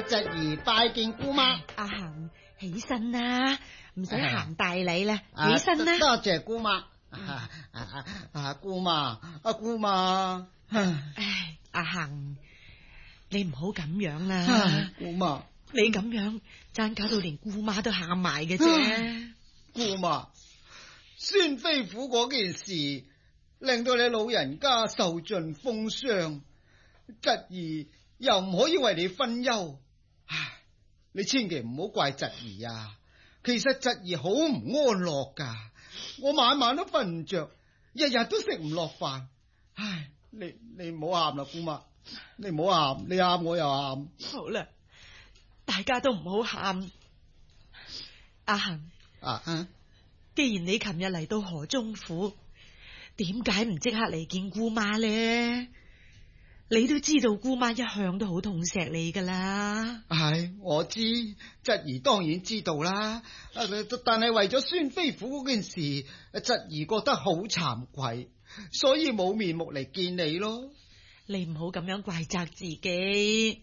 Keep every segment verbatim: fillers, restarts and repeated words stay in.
侄兒拜見姑媽。 阿恒，起身啦，唔使行大禮啦， 啊起身啦。 多謝姑媽。啊啊啊姑媽，啊姑媽。 唉，阿恒，你唔好咁樣啦。 唉姑媽， 你咁樣，爭搞到連姑媽都喊埋嘅啫。 姑媽，孫飛虎嗰件事令到你老人家受盡風霜，侄兒又唔可以為你分憂。唉，你千祈唔好怪侄兒啊！其實侄兒好唔安樂噶，我晚晚都瞓唔着，日日都食唔落飯。唉，你你唔好喊啦，姑媽，你唔好喊，你喊我又喊。 好啦，大家都唔好喊。阿恒， 啊啊！ 既然你琴日嚟到河中府，點解唔即刻嚟見姑媽呢？你都知道姑媽一向都好痛錫你噶啦。 係，我知，侄兒當然知道啦。但係為咗孫飛虎嗰件事，侄兒覺得好慚愧，所以冇面目嚟見你咯。 你唔好咁樣怪責自己。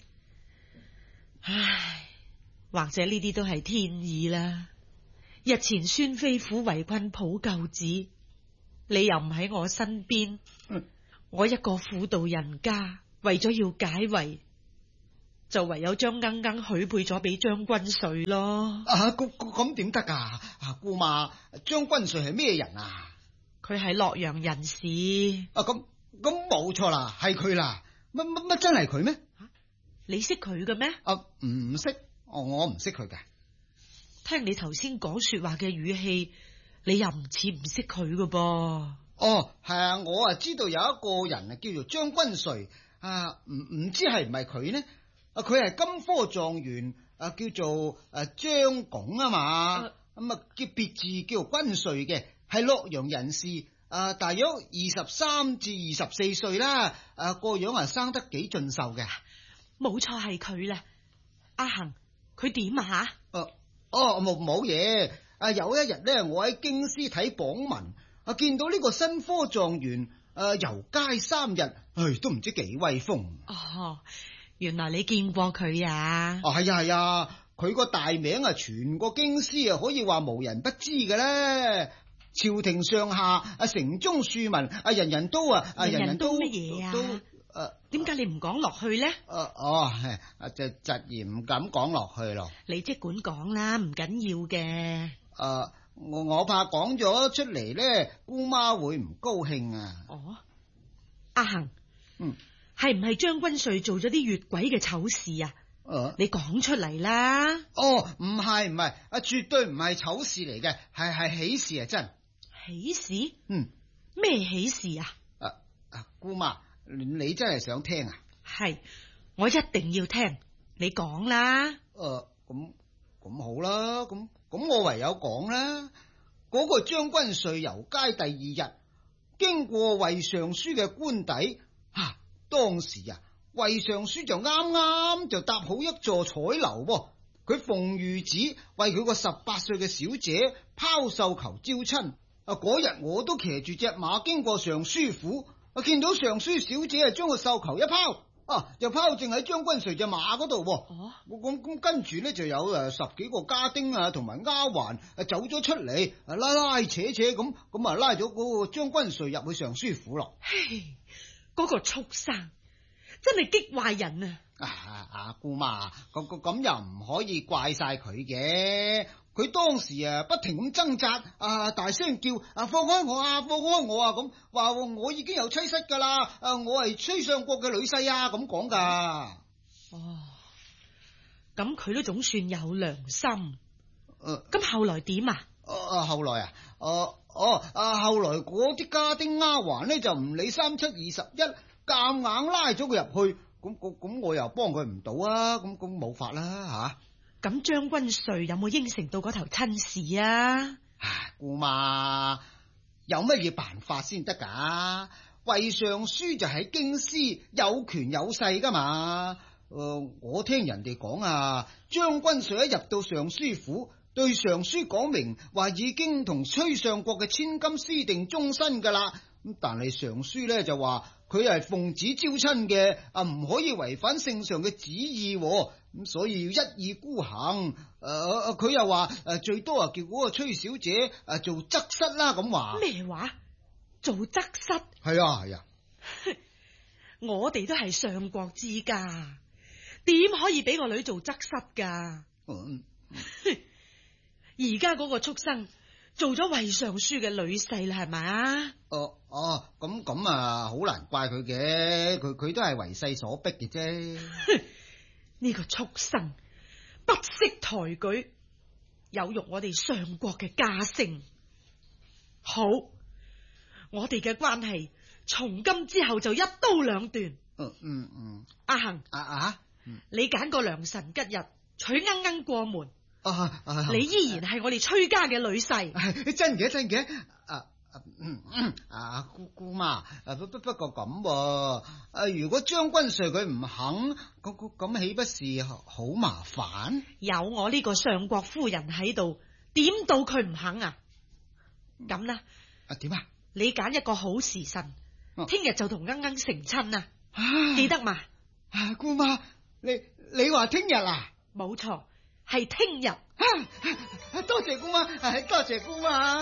唉，或者呢啲都係天意啦。日前孫飛虎圍困普救寺，你又唔喺我身邊， 嗯、 我一個婦道人家，為咗要解圍，就唯有將鶯鶯許配咗俾張君瑞咯。 啊，咁咁點得噶？啊，姑媽，張君瑞係咩人啊？ 佢係洛陽人士。 啊，咁咁冇錯啦，係佢啦。乜乜乜真係佢咩？ 你識佢嘅咩？ 啊，唔識，我我唔識佢嘅。 聽你頭先講說話嘅語氣，你又唔似唔識佢嘅噃。 哦，係啊，我啊知道有一個人啊叫做張君瑞，啊唔唔知係唔係佢呢？啊，佢係金科狀元，啊叫做誒張拱啊嘛，咁啊叫別字叫做君瑞嘅，係洛陽人士，啊大約二十三至二十四歲啦，啊個樣啊生得幾俊秀嘅。 冇錯係佢啦。阿恒，佢點啊吓？ 哦哦，冇冇嘢。啊有一日咧，我喺京師睇榜文，啊見到呢個新科狀元，誒遊街三日，唉都唔知幾威風。 哦，原來你見過佢啊？ 哦係啊係啊，佢個大名啊，全個京師啊可以話無人不知嘅咧。朝廷上下啊，城中庶民啊，人人都啊， 人人都乜嘢啊？ 都誒， 點解你唔講落去咧？ 誒哦，啊就侄兒唔敢講落去咯。 你即管講啦，唔緊要嘅。 誒，我我怕講咗出嚟咧，姑媽會唔高興啊。 哦，阿恒， 嗯， 係唔係張君瑞做咗啲越軌嘅醜事啊？ 誒， 你講出嚟啦。 哦，唔係唔係，啊絕對唔係醜事嚟嘅，係係喜事啊真。 喜事？ 嗯， 咩喜事啊？ 啊啊，姑媽，你真係想聽啊？ 係，我一定要聽，你講啦。 誒，咁咁好啦，咁咁我唯有講啦。嗰個將軍瑞遊街第二日，經過衛尚書嘅官邸，吓當時啊，衛尚書就啱啱就搭好一座彩樓噃。佢奉御旨為佢個十八歲嘅小姐拋繡球招親。啊！嗰日我都騎住隻馬經過尚書府，啊見到尚書小姐啊將個繡球一拋，啊就拋正喺將軍瑞隻馬嗰度。哦，咁咁跟住咧就有誒十幾個家丁啊同埋丫鬟啊走咗出嚟，啊拉拉扯扯咁，咁啊拉咗嗰個將軍瑞入去尚書府咯。 嘿，嗰個畜生真係激壞人啊！ 啊啊姑媽，咁咁又唔可以怪晒佢嘅。佢當時啊不停咁掙扎，啊大聲叫啊放開我啊放開我啊，咁話我已經有妻室噶啦，啊我係崔相國嘅女婿啊咁講噶。 哦，咁佢都總算有良心。誒、 呃， 咁後來點啊？ 啊後來啊，哦哦啊後來嗰啲家丁丫鬟呢就唔理三七二十一，夾硬拉咗佢入去，咁咁咁我又幫佢唔到啊，咁咁冇法啦吓。 咁將軍瑞有冇應承到嗰頭親事啊？ 唉，姑媽有乜嘢辦法先得噶？衛尚書就喺京師有權有勢噶嘛。誒、呃，我聽人哋講啊，將軍瑞一入到尚書府，對尚書講明話已經同崔相國嘅千金私定終身噶啦。咁但係尚書咧就話佢係奉旨招親嘅，啊唔可以違反聖上嘅旨意，咁所以要一意孤行。誒、呃，佢又話誒最多啊叫嗰個崔小姐誒做側室啦，咁話咩話？做側室？ 係啊係啊， 我哋都係上國之家，點可以俾個女做側室噶？ 嗯， 而家嗰個畜生做咗衛尚書嘅女婿啦，係咪啊？ 哦哦，咁咁啊，好難怪佢嘅，佢佢都係為勢所逼嘅啫。 呢個畜生不識抬舉，有辱我哋上國嘅家聲。好，我哋嘅關係從今之後就一刀兩斷。 嗯嗯嗯， 阿恒啊啊，嗯、 你揀個良辰吉日娶鶯鶯過門。 啊啊， 你依然係我哋崔家嘅女婿。 真嘅真嘅。啊嗯嗯啊姑姑媽，啊不不不過咁，啊如果將軍帥佢唔肯，咁咁豈不是好麻煩？ 有我呢個上國夫人喺度，點到佢唔肯啊？咁啦， 啊點啊？ 你揀一個好時辰，聽日就同鶯鶯成親啊！ 啊記得嘛？ 啊姑媽，你你話聽日啊？ 冇錯，係聽日。 多謝姑媽，多謝姑媽。